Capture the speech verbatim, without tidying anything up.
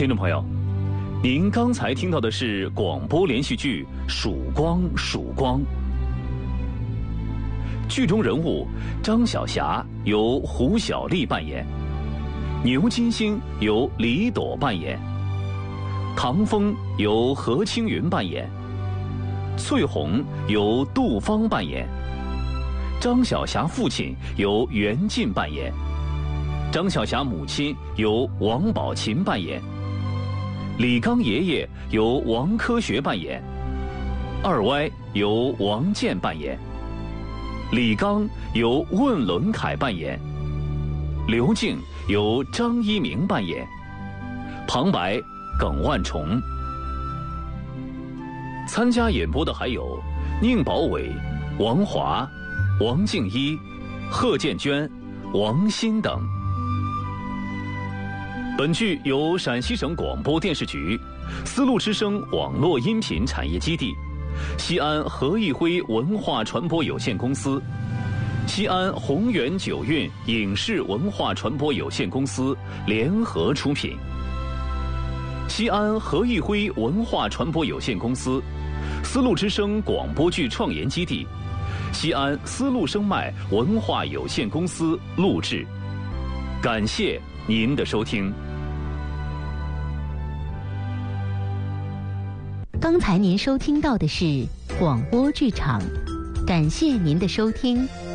听众朋友，您刚才听到的是广播连续剧《曙光曙光》，剧中人物张晓霞由胡小丽扮演，牛金星由李朵扮演，唐风由何青云扮演，翠红由杜芳扮演，张晓霞父亲由袁进扮演，张晓霞母亲由王宝琴扮演，李刚爷爷由王科学扮演，二歪由王健扮演，李刚由问伦凯扮演，刘静由张一鸣扮演，旁白耿万重。参加演播的还有宁宝伟、王华、王静一、贺建娟、王鑫等。本剧由陕西省广播电视局、丝路之声网络音频产业基地、西安何义辉文化传播有限公司、西安宏源九韵影视文化传播有限公司联合出品。西安何义辉文化传播有限公司、丝路之声广播剧创研基地、西安丝路声脉文化有限公司录制。感谢您的收听。 刚才您收听到的是广播剧场，感谢您的收听。